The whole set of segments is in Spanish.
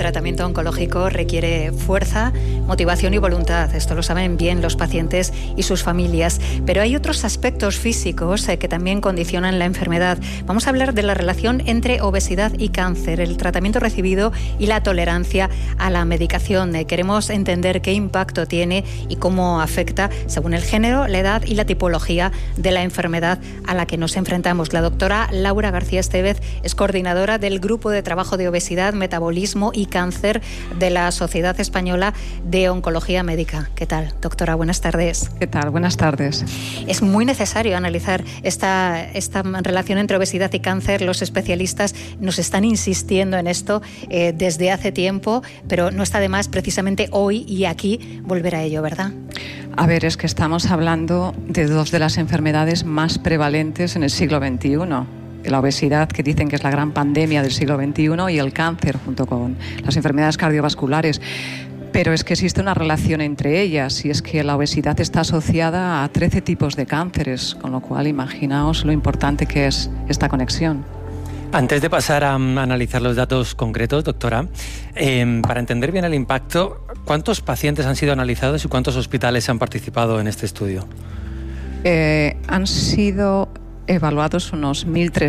tratamiento oncológico requiere fuerza, motivación y voluntad. Esto lo saben bien los pacientes y sus familias. Pero hay otros aspectos físicos que también condicionan la enfermedad. Vamos a hablar de la relación entre obesidad y cáncer, el tratamiento recibido y la tolerancia a la medicación. Queremos entender qué impacto tiene y cómo afecta según el género, la edad y la tipología de la enfermedad a la que nos enfrentamos. La doctora Laura García Estévez es coordinadora del Grupo de Trabajo de Obesidad, Metabolismo y Cáncer de la Sociedad Española de Oncología Médica. ¿Qué tal, doctora? Buenas tardes. ¿Qué tal? Buenas tardes. Es muy necesario analizar esta relación entre obesidad y cáncer. Los especialistas nos están insistiendo en esto desde hace tiempo, pero no está de más precisamente hoy y aquí volver a ello, ¿verdad? A ver, es que estamos hablando de dos de las enfermedades más prevalentes en el siglo XXI. La obesidad, que dicen que es la gran pandemia del siglo XXI, y el cáncer, junto con las enfermedades cardiovasculares. Pero es que existe una relación entre ellas, y es que la obesidad está asociada a 13 tipos de cánceres, con lo cual imaginaos lo importante que es esta conexión. Antes de pasar a analizar los datos concretos, doctora, para entender bien el impacto, ¿cuántos pacientes han sido analizados y cuántos hospitales han participado en este estudio? Han sido evaluados unos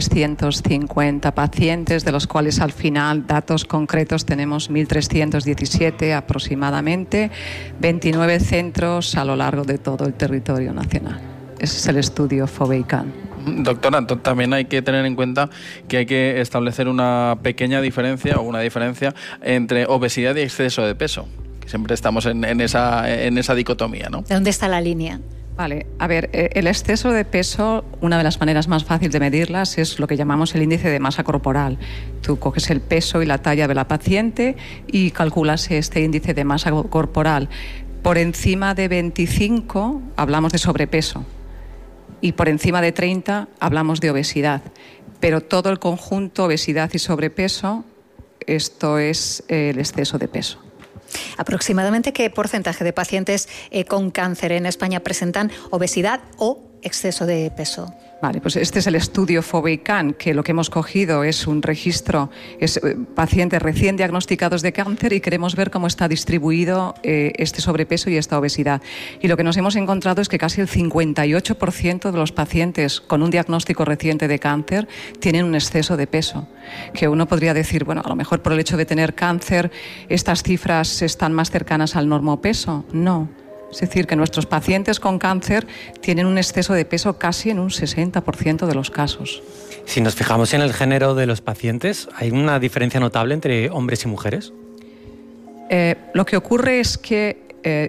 1.350 pacientes, de los cuales al final, datos concretos, tenemos 1.317 aproximadamente, 29 centros a lo largo de todo el territorio nacional. Ese es el estudio FOBEICAN. Doctora, también hay que tener en cuenta que hay que establecer una pequeña diferencia o una diferencia entre obesidad y exceso de peso. Siempre estamos en esa dicotomía, ¿no? ¿Dónde está la línea? Vale, a ver, el exceso de peso, una de las maneras más fáciles de medirlas es lo que llamamos el índice de masa corporal. Tú coges el peso y la talla de la paciente y calculas este índice de masa corporal. Por encima de 25 hablamos de sobrepeso y por encima de 30 hablamos de obesidad. Pero todo el conjunto, obesidad y sobrepeso, esto es el exceso de peso. ¿Aproximadamente qué porcentaje de pacientes con cáncer en España presentan obesidad o exceso de peso? Vale, pues este es el estudio FOBEICAN, que lo que hemos cogido es un registro, es pacientes recién diagnosticados de cáncer, y queremos ver cómo está distribuido este sobrepeso y esta obesidad. Y lo que nos hemos encontrado es que casi el 58% de los pacientes con un diagnóstico reciente de cáncer tienen un exceso de peso. Que uno podría decir, bueno, a lo mejor por el hecho de tener cáncer, estas cifras están más cercanas al normopeso. No. Es decir, que nuestros pacientes con cáncer tienen un exceso de peso casi en un 60% de los casos. Si nos fijamos en el género de los pacientes, ¿hay una diferencia notable entre hombres y mujeres? Lo que ocurre es que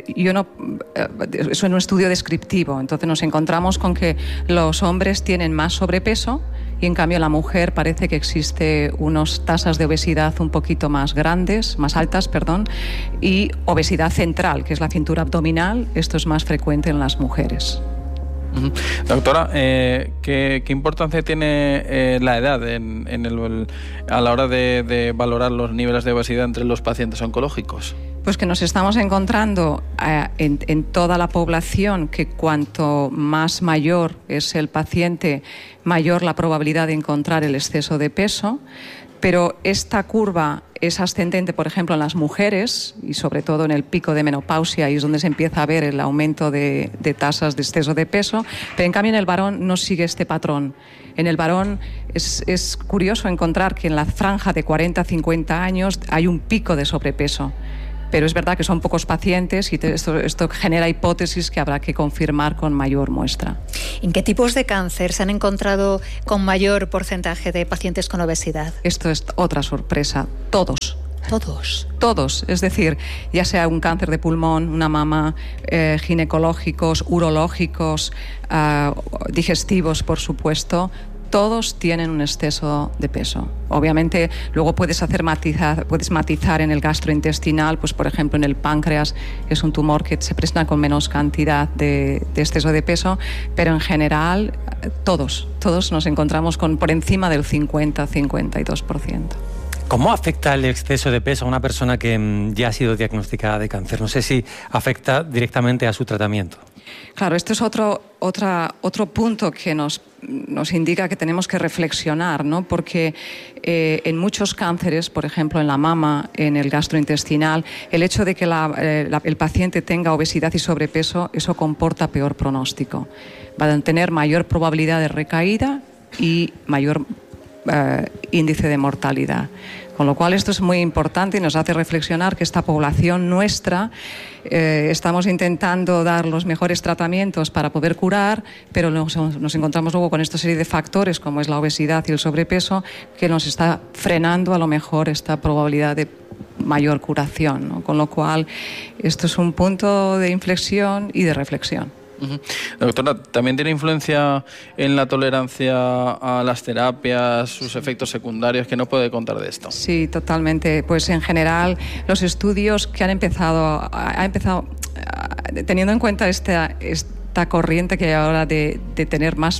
es un estudio descriptivo, entonces nos encontramos con que los hombres tienen más sobrepeso y en cambio la mujer parece que existe unas tasas de obesidad un poquito más altas, y obesidad central, que es la cintura abdominal, esto es más frecuente en las mujeres. Doctora, ¿qué importancia tiene la edad a la hora de valorar los niveles de obesidad entre los pacientes oncológicos? Pues que nos estamos encontrando en toda la población que cuanto más mayor es el paciente, mayor la probabilidad de encontrar el exceso de peso. Pero esta curva es ascendente, por ejemplo, en las mujeres y sobre todo en el pico de menopausia, y es donde se empieza a ver el aumento de tasas de exceso de peso, pero en cambio en el varón no sigue este patrón. En el varón es curioso encontrar que en la franja de 40 a 50 años hay un pico de sobrepeso. Pero es verdad que son pocos pacientes y esto genera hipótesis que habrá que confirmar con mayor muestra. ¿En qué tipos de cáncer se han encontrado con mayor porcentaje de pacientes con obesidad? Esto es otra sorpresa. Todos. ¿Todos? Todos, es decir, ya sea un cáncer de pulmón, una mama, ginecológicos, urológicos, digestivos, por supuesto. Todos tienen un exceso de peso. Obviamente, luego puedes matizar en el gastrointestinal, pues por ejemplo en el páncreas es un tumor que se presenta con menos cantidad de exceso de peso, pero en general todos nos encontramos por encima del 50-52%. ¿Cómo afecta el exceso de peso a una persona que ya ha sido diagnosticada de cáncer? No sé si afecta directamente a su tratamiento. Claro, este es otro punto que nos indica que tenemos que reflexionar, ¿no? Porque en muchos cánceres, por ejemplo en la mama, en el gastrointestinal, el hecho de que el paciente tenga obesidad y sobrepeso, eso comporta peor pronóstico. Va a tener mayor probabilidad de recaída y mayor índice de mortalidad. Con lo cual esto es muy importante y nos hace reflexionar que esta población nuestra estamos intentando dar los mejores tratamientos para poder curar, pero nos encontramos luego con esta serie de factores como es la obesidad y el sobrepeso que nos está frenando a lo mejor esta probabilidad de mayor curación, ¿no? Con lo cual esto es un punto de inflexión y de reflexión. Doctora, ¿también tiene influencia en la tolerancia a las terapias, sus efectos secundarios? ¿Qué nos puede contar de esto? Sí, totalmente. Pues en general los estudios que han empezado teniendo en cuenta esta corriente que hay ahora de tener más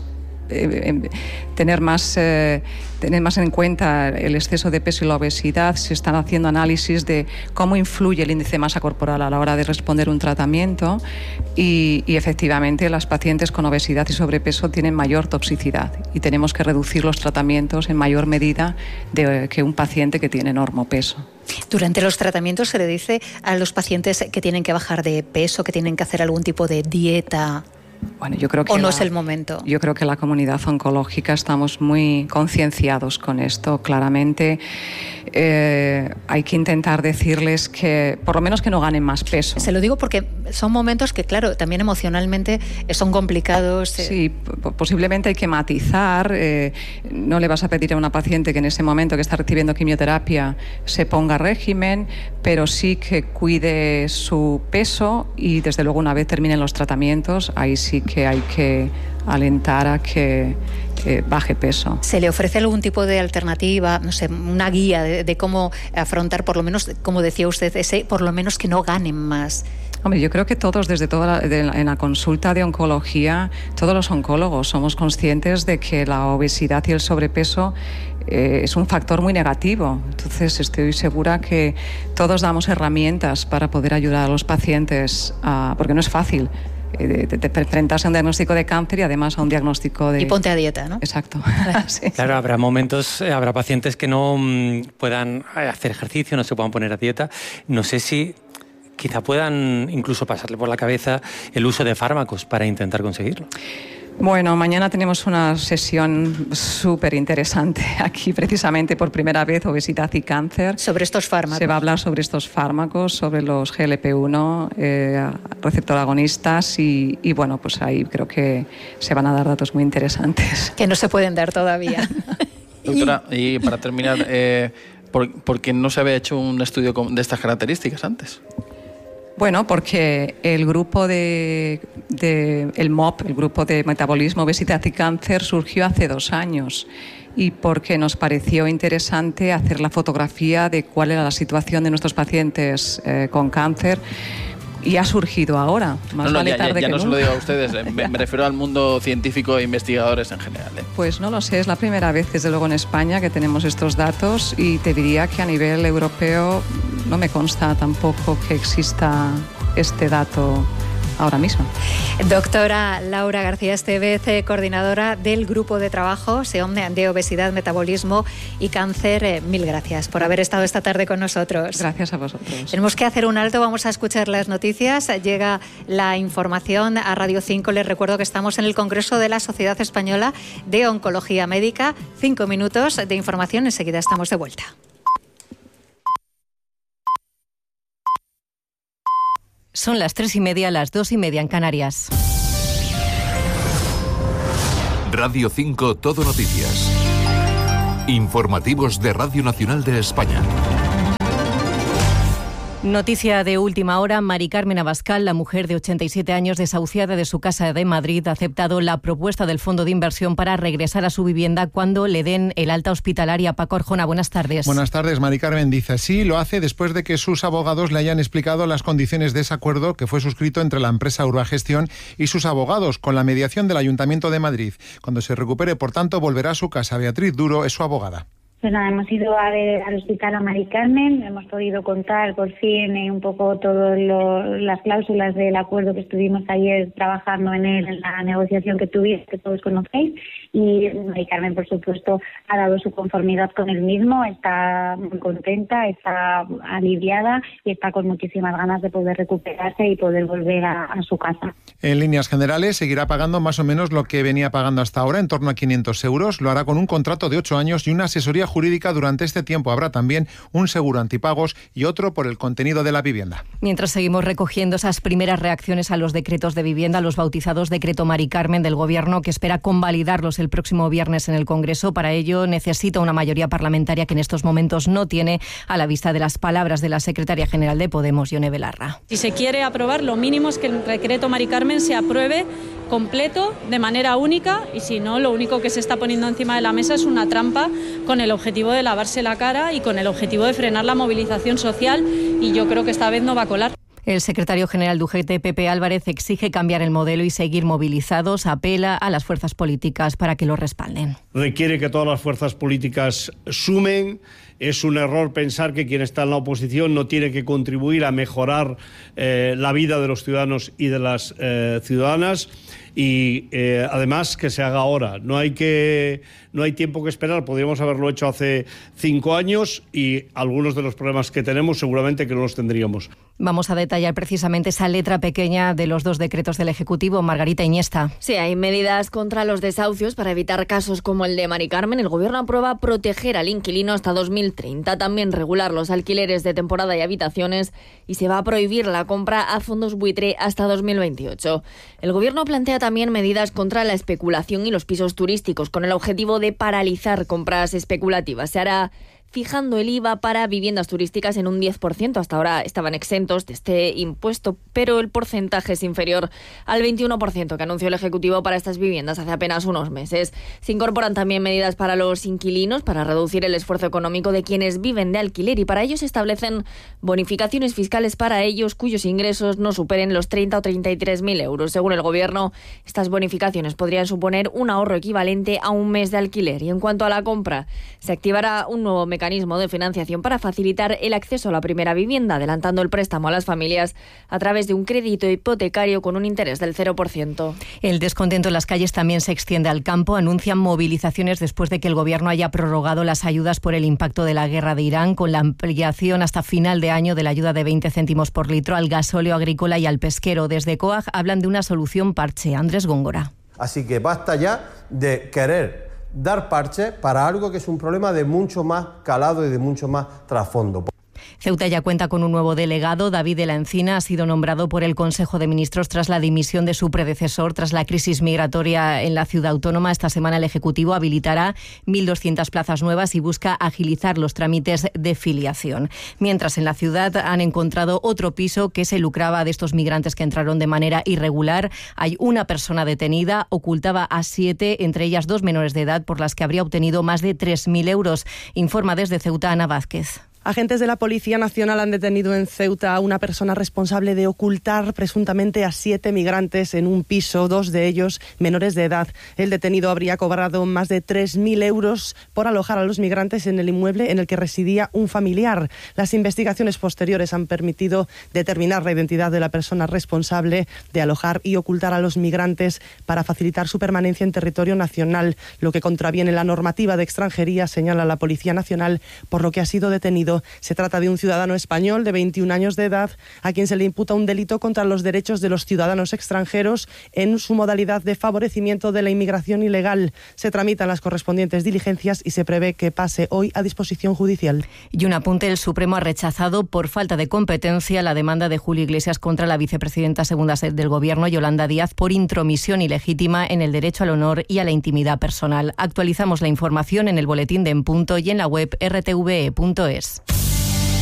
en cuenta el exceso de peso y la obesidad, se están haciendo análisis de cómo influye el índice de masa corporal a la hora de responder un tratamiento y efectivamente las pacientes con obesidad y sobrepeso tienen mayor toxicidad y tenemos que reducir los tratamientos en mayor medida que un paciente que tiene normopeso. Durante los tratamientos se le dice a los pacientes que tienen que bajar de peso, que tienen que hacer algún tipo de dieta. Bueno, yo creo que no es el momento. Yo creo que la comunidad oncológica estamos muy concienciados con esto. Claramente hay que intentar decirles que por lo menos que no ganen más peso. Se lo digo porque son momentos que, claro, también emocionalmente son complicados. Sí, posiblemente hay que matizar. No le vas a pedir a una paciente que en ese momento que está recibiendo quimioterapia se ponga régimen, pero sí que cuide su peso y desde luego una vez terminen los tratamientos, ahí sí que hay que alentar a que baje peso. ¿Se le ofrece algún tipo de alternativa, no sé, una guía de cómo afrontar, por lo menos, como decía usted, por lo menos que no ganen más? Hombre, yo creo que todos, en la consulta de oncología, todos los oncólogos somos conscientes de que la obesidad y el sobrepeso es un factor muy negativo. Entonces estoy segura que todos damos herramientas para poder ayudar a los pacientes, porque no es fácil de enfrentarse a un diagnóstico de cáncer y además a un diagnóstico de... Y ponte a dieta, ¿no? Exacto. Sí. Claro, habrá pacientes que no puedan hacer ejercicio, no se puedan poner a dieta. No sé si quizá puedan incluso pasarle por la cabeza el uso de fármacos para intentar conseguirlo. Bueno, mañana tenemos una sesión súper interesante aquí, precisamente por primera vez, obesidad y cáncer. Sobre estos fármacos. Se va a hablar sobre estos fármacos, sobre los GLP-1, receptor agonistas y bueno, pues ahí creo que se van a dar datos muy interesantes. Que no se pueden dar todavía. Doctora, y para terminar, ¿por qué no se había hecho un estudio de estas características antes? Bueno, porque el grupo el MOP, el grupo de metabolismo, obesidad y cáncer, surgió hace 2 años y porque nos pareció interesante hacer la fotografía de cuál era la situación de nuestros pacientes con cáncer. Y ha surgido ahora, más vale tarde que nunca. Ya no se lo digo a ustedes, me refiero al mundo científico e investigadores en general. Pues no lo sé, es la primera vez, desde luego en España, que tenemos estos datos y te diría que a nivel europeo no me consta tampoco que exista este dato ahora mismo. Doctora Laura García Estevez, coordinadora del Grupo de Trabajo de Obesidad, Metabolismo y Cáncer, mil gracias por haber estado esta tarde con nosotros. Gracias a vosotros. Tenemos que hacer un alto, vamos a escuchar las noticias. Llega la información a Radio 5. Les recuerdo que estamos en el Congreso de la Sociedad Española de Oncología Médica. 5 minutos de información, enseguida estamos de vuelta. Son las 3:30, las 2:30 en Canarias. Radio 5 Todo Noticias. Informativos de Radio Nacional de España. Noticia de última hora, Mari Carmen Abascal, la mujer de 87 años desahuciada de su casa de Madrid, ha aceptado la propuesta del Fondo de Inversión para regresar a su vivienda cuando le den el alta hospitalaria. Paco Arjona, buenas tardes. Buenas tardes, Mari Carmen dice sí, lo hace después de que sus abogados le hayan explicado las condiciones de ese acuerdo que fue suscrito entre la empresa Urbagestión y sus abogados con la mediación del Ayuntamiento de Madrid. Cuando se recupere, por tanto, volverá a su casa. Beatriz Duro es su abogada. Pues nada, hemos ido a ver al hospital a Mari Carmen, hemos podido contar por fin un poco todas las cláusulas del acuerdo que estuvimos ayer trabajando en él, en la negociación que tuvimos, que todos conocéis, y Mari Carmen, por supuesto, ha dado su conformidad con el mismo, está muy contenta, está aliviada y está con muchísimas ganas de poder recuperarse y poder volver a su casa. En líneas generales, seguirá pagando más o menos lo que venía pagando hasta ahora, en torno a 500 euros. Lo hará con un contrato de 8 años y una asesoría jurídica durante este tiempo. Habrá también un seguro antipagos y otro por el contenido de la vivienda. Mientras seguimos recogiendo esas primeras reacciones a los decretos de vivienda, los bautizados Decreto Mari Carmen del Gobierno, que espera convalidarlos el próximo viernes en el Congreso. Para ello necesita una mayoría parlamentaria que en estos momentos no tiene, a la vista de las palabras de la secretaria general de Podemos, Ione Belarra. Si se quiere aprobar, lo mínimo es que el Decreto Mari Carmen se apruebe completo, de manera única, y si no, lo único que se está poniendo encima de la mesa es una trampa con el objetivo de lavarse la cara y con el objetivo de frenar la movilización social, y yo creo que esta vez no va a colar. El secretario general de UGT, Pepe Álvarez, exige cambiar el modelo y seguir movilizados. Apela a las fuerzas políticas para que lo respalden. Requiere que todas las fuerzas políticas sumen. Es un error pensar que quien está en la oposición no tiene que contribuir a mejorar la vida de los ciudadanos y de las ciudadanas. Y además que se haga ahora. No hay tiempo que esperar. Podríamos haberlo hecho hace 5 años y algunos de los problemas que tenemos seguramente que no los tendríamos. Vamos a detallar precisamente esa letra pequeña de los dos decretos del Ejecutivo. Margarita Iniesta. Sí, hay medidas contra los desahucios para evitar casos como el de Mari Carmen. El Gobierno aprueba proteger al inquilino hasta 2030, también regular los alquileres de temporada y habitaciones, y se va a prohibir la compra a fondos buitre hasta 2028. El Gobierno plantea también medidas contra la especulación y los pisos turísticos, con el objetivo de paralizar compras especulativas. Se hará fijando el IVA para viviendas turísticas en un 10%. Hasta ahora estaban exentos de este impuesto, pero el porcentaje es inferior al 21% que anunció el Ejecutivo para estas viviendas hace apenas unos meses. Se incorporan también medidas para los inquilinos para reducir el esfuerzo económico de quienes viven de alquiler, y para ello se establecen bonificaciones fiscales para ellos cuyos ingresos no superen los 30 o 33.000 euros. Según el Gobierno, estas bonificaciones podrían suponer un ahorro equivalente a un mes de alquiler. Y en cuanto a la compra, se activará un nuevo mecanismo de financiación para facilitar el acceso a la primera vivienda, adelantando el préstamo a las familias a través de un crédito hipotecario con un interés del 0%. El descontento en las calles también se extiende al campo. Anuncian movilizaciones después de que el Gobierno haya prorrogado las ayudas por el impacto de la guerra de Irán, con la ampliación hasta final de año de la ayuda de 20 céntimos por litro al gasóleo agrícola y al pesquero. Desde COAG hablan de una solución parche. Andrés Góngora. Así que basta ya de querer dar parche para algo que es un problema de mucho más calado y de mucho más trasfondo. Ceuta ya cuenta con un nuevo delegado. David de la Encina ha sido nombrado por el Consejo de Ministros tras la dimisión de su predecesor, tras la crisis migratoria en la ciudad autónoma. Esta semana el Ejecutivo habilitará 1.200 plazas nuevas y busca agilizar los trámites de filiación. Mientras, en la ciudad han encontrado otro piso que se lucraba de estos migrantes que entraron de manera irregular. Hay una persona detenida, ocultaba a 7, entre ellas 2 menores de edad, por las que habría obtenido más de 3.000 euros. Informa desde Ceuta Ana Vázquez. Agentes de la Policía Nacional han detenido en Ceuta a una persona responsable de ocultar presuntamente a 7 migrantes en un piso, 2 de ellos menores de edad. El detenido habría cobrado más de 3.000 euros por alojar a los migrantes en el inmueble en el que residía un familiar. Las investigaciones posteriores han permitido determinar la identidad de la persona responsable de alojar y ocultar a los migrantes para facilitar su permanencia en territorio nacional, lo que contraviene la normativa de extranjería, señala la Policía Nacional, por lo que ha sido detenido. Se trata de un ciudadano español de 21 años de edad a quien se le imputa un delito contra los derechos de los ciudadanos extranjeros en su modalidad de favorecimiento de la inmigración ilegal. Se tramitan las correspondientes diligencias y se prevé que pase hoy a disposición judicial. Y un apunte: el Supremo ha rechazado por falta de competencia la demanda de Julio Iglesias contra la vicepresidenta segunda del Gobierno, Yolanda Díaz, por intromisión ilegítima en el derecho al honor y a la intimidad personal. Actualizamos la información en el boletín de En Punto y en la web rtve.es.